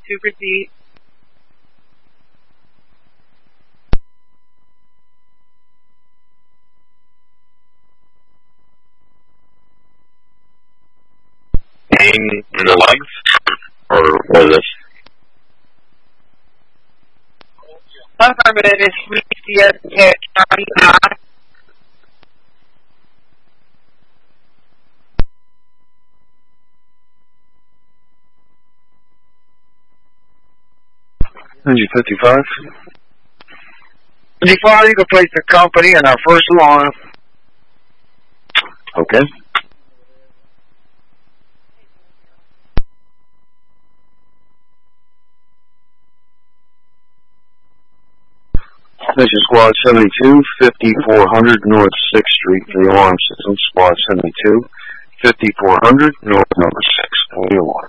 to proceed. In the legs? Or what is this? Affirmative, it's Sierra County I. Engine 55. 55, you can place the company in our first alarm. Okay. Mission Squad 72, 5400 North 6th Street for the alarm system. Squad 72, 5400 North number 6 for the alarm.